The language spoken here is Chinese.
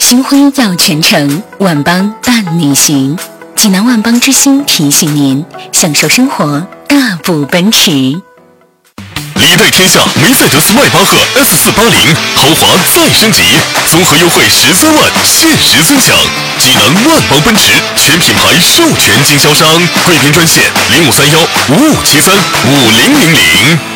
星辉耀全城，万邦伴你行。济南万邦之星提醒您，享受生活，大步奔驰。 礼待天下梅赛德斯迈巴赫 S480豪华再升级，综合优惠13万，限时尊享。济南万邦奔驰全品牌授权经销商，贵宾专线053155735000。